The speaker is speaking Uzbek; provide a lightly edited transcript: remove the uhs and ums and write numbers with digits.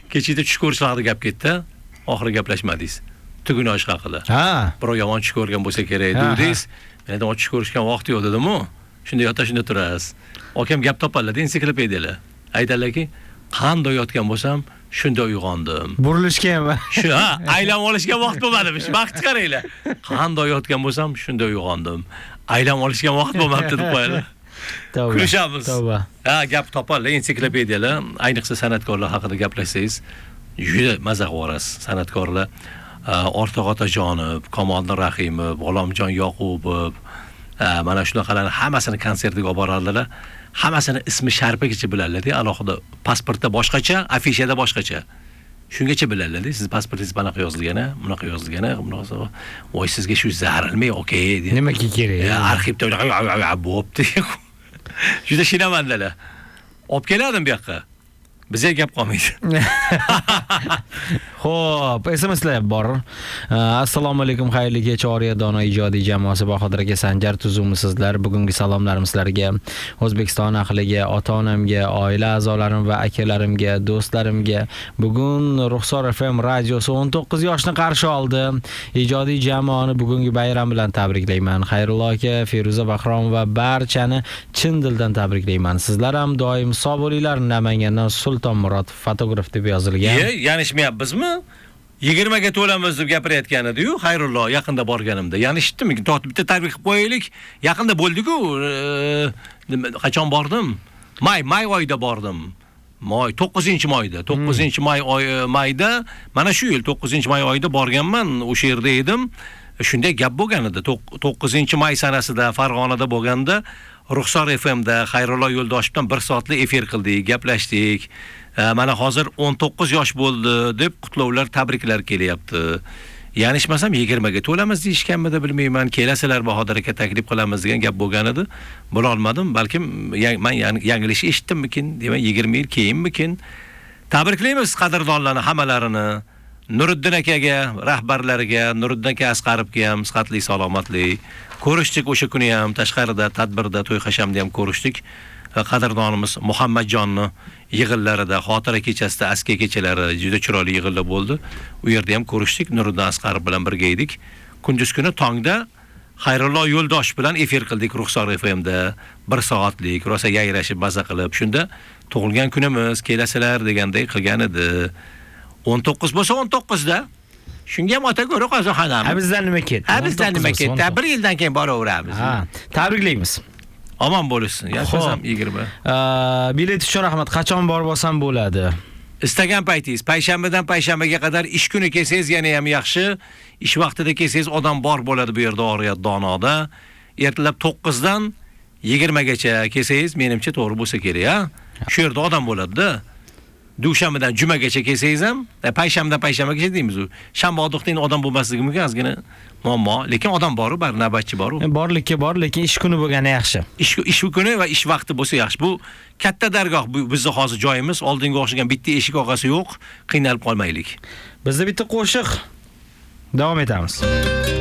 Kechida tush ko'rish haqida gap ketdi. Oxiri gaplashmadingiz. Tuguni osh haqida. Birov yomon tush ko'rgan bo'lsa kerak dedingiz. Men tush ko'rishgan vaqt yo'q dedim-ku. Shunda shunda turasiz. Akam gap topadilar, ensiklopediyalar. Aytadilarki, qanday yotgan bo'lsam, shunda uyg'ondim. Burilishga ham. Shu, aylanib olishga vaqt bo'lmadi. Vaqt qaranglar. Qanday yotgan bo'lsam, shunda uyg'ondim. Aylanib olishga vaqt bo'lmabdi deb qo'yadi. Kulishamiz. Gap topadilar, ensiklopediyalar, ayniqsa san'atkorlar haqida gaplashsangiz, juda maza qilasiz. San'atkorlar Ortiq Otajonov, Kamoliddin Rahimov, G'ulomjon Yoqubov, mana shunaqalarni hammasini konsertiga olib boradilar. Hammasini ismi sharpigacha biladilar, alohida pasportda boshqacha, afishada boshqacha. Shungacha biladilar, siz pasportingiz bunaqa yozilgani, bunaqa yozilgani, bunaqa. Voy sizga shu zarilmay, okey. Nimaga kerak? Arxivda bo'pti. Juda shinamandalar. Olib keladim bu yoqqa. Bizga gap qolmaydi. Xo'p, SMSlar bor. Assalomu alaykum, xayrli kecha Oriya Dono ijodiy jamoasi Bahodir aka Sanjar tuzumisizlar. Bugungi salomlarim sizlarga, O'zbekiston ahliga, ota-onamga, oila a'zolarim va akalarimga, do'stlarimga. Bugun Ruxsor FM radiosi 19 yoshni qarshi oldi. Ijodiy jamoani bugungi bayram bilan tabriklayman. Xayrullo aka, Feruza Bahrom va barchani chin dildan tabriklayman. Sizlar ham doim sog' bo'linglar. Namangandan Sulton Murod fotograf deb yozilgan. Yanishmayapmizmi? 20 ga to'lamiz deb gapirayotgan edi-yu, Xayrullo yaqinda borganimda. Yanishdimi? Bitta tabrik qo'yaylik. Yaqinda bo'ldi-ku. Qachon bordim? May oyida bordim. 9-mayda. 9-may mana shu yil 9-may oyida borganman. O'sha yerda edim. Shunday gap bo'lgan edi. 9-may sanasida Farg'onada bo'lganda Ruxsor FMda Xayrullo Yo'ldoshev bilan 1 soatli efir qildik, gaplashdik. Mana hozir 19 yosh bo'ldi deb qutlovlar, tabriklar kelyapti. Yanishmasam 20 ga to'lamiz deyishganmidi bilmayman. Kelasizlar Bahodir aka taklif qilamiz degan gap bo'lgan edi. Bo'la olmadim. Balkim men yanglish eshitdimmikin, demak 20 yil keyinmikin. Tabriklaymiz qadrdonlarni hammalarini. Nuriddin akaga, rahbarlariga, Nuriddin aka Asqarovga ham sihatli, salomatli. Ko'rishdik o'sha kuni ham tashqarida, tadbirda, to'y hashamda ham ko'rishdik. Qadrdonimiz Muhammadjonni yig'inlarida, xotira kechasida, askiya kechalari juda chiroyli yig'inlar bo'ldi. U yerda ham ko'rishdik, Nuriddin Asqarov bilan birga edik. Kunduz kuni tongda Xayrullo Yo'ldoshev bilan efir qildik Ruxsor FMda 1 soatlik, rosa yayrashib, maza qilib. Shunda tug'ilgan kunimiz, kelasizlar deganday qilgan edi. 19 bo'lsa 19 da. Shunga ham ota ko'ra hozir xonam. Bizdan nima ketdi? Bizdan nima ketdi? 1 yildan keyin boraveramiz. Tabriklaymiz. Omon bo'lsin. Yashasam 20. Bilet uchun rahmat. Qachon borib olsam bo'ladi? Istagan paytingiz, payshanbadan payshanbaga qadar ish kuni kelsangiz yana ham yaxshi. Ish vaqtida kelsangiz odam bor bo'ladi bu yerda Oriya Donoda. Ertalab 9 dan 20 gacha kelsangiz menimcha to'g'ri bo'lsa kerak, ha? Shu yerda odam bo'ladi-da. Dushanbadan jumagacha kelsangiz ham, payshanbadan payshanbagacha deymiz u. Shanba odoqdan odam bo'lmasligi mumkin, ozgina muammo, lekin odam bor, bar navbatchi bor. Borlikka bor, lekin ish kuni bo'lgani yaxshi. Ish kuni va ish vaqti bo'lsa yaxshi. Bu katta dargoh, bizning hozir joyimiz, oldinga o'xshagan bitta eshik og'asi yo'q, qiynalib qolmaylik. Bizda bitta qo'shiq. Davom etamiz.